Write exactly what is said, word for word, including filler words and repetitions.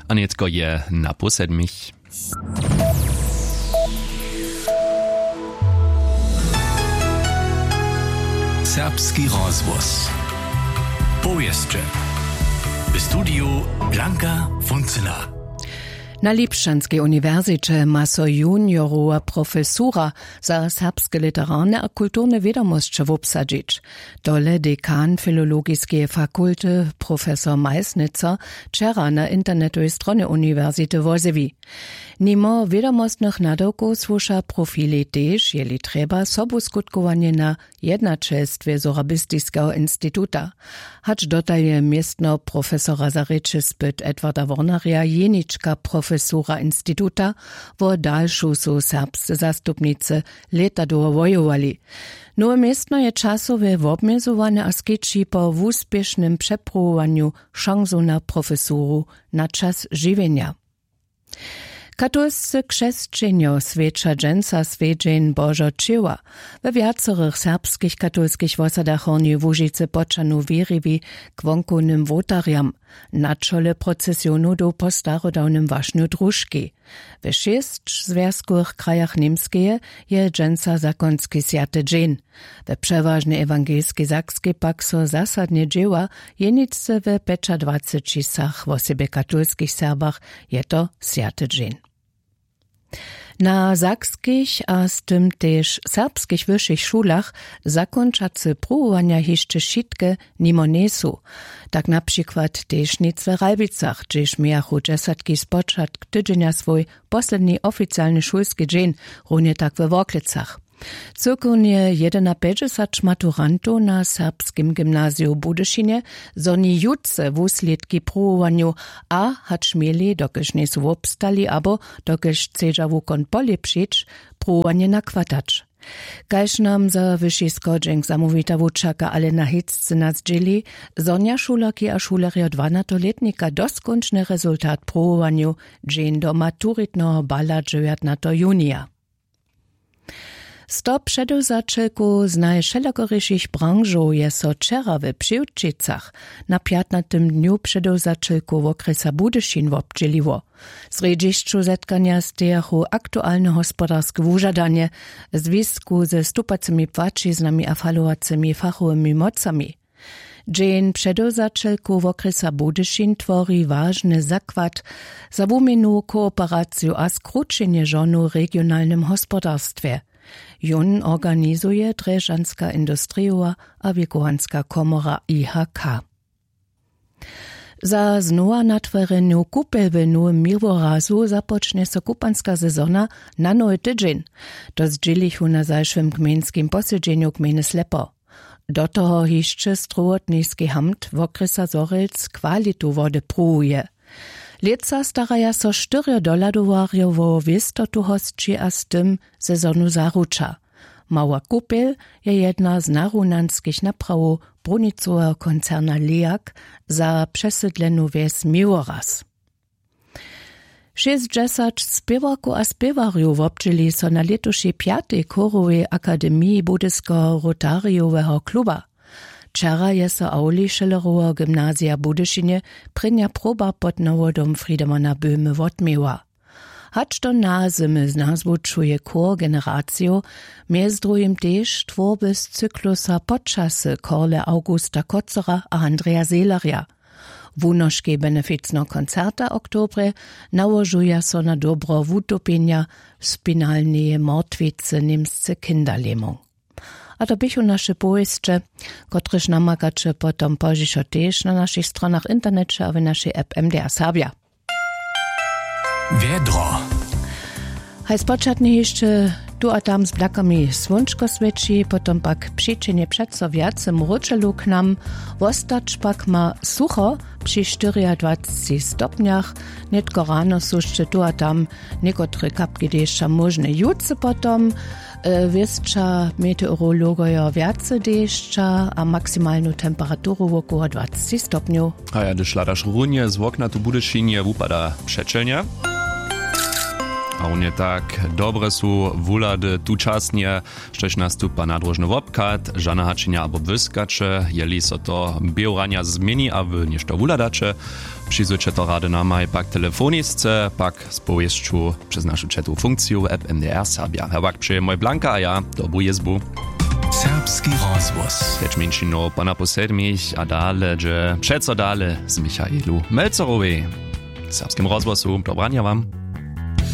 a netko je na po sedmich. Serbski rozvoz. Powieszcze. W studiu Blanka Funcyna. Na Lipszczanskiej Uniwersycie ma so juniorowa profesura za serbskie literarne a kulturne wiadomości wobsadzić. Dole dekan filologiskiej fakulty profesor Majsnica wczera na internetowej stronie Uniwersity wozewi. Nimo wiadomostnych nadawków słusza profili też, jeli trzeba sobu skutkowanie na jednaczestwie Sorabistiskiego Instytuta. Hacz dotaje miestno profesora za reczy spyt Edwarda Warneria jeniczka profesura Instytuta, wo dalszą su serbscy zastupnicy leta dowojowali. Nowe miestno je czasowe wobmiezowane a skici po wuspiesznym przepróbowaniu szansu na profesuru na czas żywienia. Katolscy chrześcijanie świecza dżęca świeczeń Bożo Czyła. We wiacorych serbskich katolskich wosadach Horni Łużycy poczanu wierywi kwonkunym wotariam. Na czole procesjonu do po starodawnym waśniu drużki. We sześć związkowych krajach niemskie je dżęca zakonski siaty dzień. We przeważnie ewangelskie sakskie pak so zasadnie dzieła jenice we pecza dwadzieścisach w osobie katolskich Serbach je to siaty dzień. Na sakskich a z tym też serbskich wyższych szulach zakończacy próbowania jeszcze szitke nimo nesu. Tak na przykład też nic w Rajbicach, gdzież miachu dziesiątki z początku tydzienia swój posledni oficjalny szulski dzień, równie tak we Woklicach. Cyrkulnie jedyna pięćdziesiąt maturantów na serbskim gimnazjum w Budyszynie zoni jutce w usledki próbowaniu a hacz mieli, dokelż nie su obstali, abo dokelż chcedza wukon polepszyć, próbowanie nakładać. Kajż nam za wyższy skodzień zamówita wuczaka, ale na hitce nas dzieli, zonia szulaki a szulerja dwanastoletnika doskonczny rezultat próbowaniu dzień do maturitnego bala dziewiętnastego junia. Sto przedewzaczylku z najszerokoryszych branżów je so wczera w Przyłczycach na piętnastym dniu przedewzaczylku w okresa Budyszyn wobdzieliło. Z redziszczu zetkania stejachu aktualne gospodarskie wużadanie w związku ze stupacimi płaciznami a falującymi fachowymi mocami. Dzień przedewzaczylku w okresa Budyszyn tworzy ważny zakład za wumienną kooperację a skrócenie żonu w regionalnym gospodarstwie. Jun organizuje Dreżanska Industriowa a Wiekowanska Komora I H K. Za znowa natworeniu kupel w Nowym Miłorazu zapocznie so kupanska sezona na nowy tydzień. To zdzielichu na zajszym gminskim posiedzeniu gminy Slepo. Do toho jeszcze strowotniski hamt w okresa Zorelc kwalitu wody próbuje. Leca staraja so cztery dolardowarjowo wistotu hostči a z tym sezonu zaruča. Mała kupel je jedna z narunanskich naprawów brunicowego koncerna Leak za przesydlenu wieś Miłoraz. sześćdziesiąt spiewaku a spiewarjów obczyli so na letušej piatej chorowej Akademii Budyskiego Rotariowego kluba. Wczera je so auli Schillerowa gimnazja Budyszynie prynja proba pod nowodom Friedemana Böhme wotmieła. Hacz to na zimy z nazwu czuje kor generacjo, między drugim też tworby z cyklusa podczasy Korle Augusta Kocera a Andrea Seelaria. Wunoszkie beneficno koncerta oktobre nałożuja so na dobro wutopienia spinalnej mortwicy niemscy kinderlähmung. A to bychu nasze powieście, kotryż namakacze potom pożiszo też na naszych stronach internecie a w naszej app M D R Serbia. Wiedro. Hej spočatnie jeszcze tu a tam z blakami słonczko świeci, potom pak przyczenie przedso wiace mruczelu k nam, wostacz pak ma sucho przy dwadzieścia stopniach, netko rano su jeszcze tu a tam niekotre kapki deszcza możne jutce potom, Wieszcza meteorologoja wiace deszcza, a maksymalną temperaturę około dwadzieścia stopniów. A ja gdy szladasz runie z okna tu Budyszynie upada przeczelnia. A u nie tak dobre su wulady tučasnie, štož nastupa nadrožny wopkat, žana hačinia abo wyskacze, jeli so to biorania zmieni, aby ništo wuladacze. Przyjrzycie to rady namaj pak telefonisce, pak spojeżdżu przez naszą czatu funkcję F M D R Serbia. Hewak przy moj Blanka, a ja dobru jezbu. Serbski rozvoz. Teď menšino pana posedmich a dále, že přeco dále z Michailu Melcerowej. W serbskim rozvozu dobrania wam.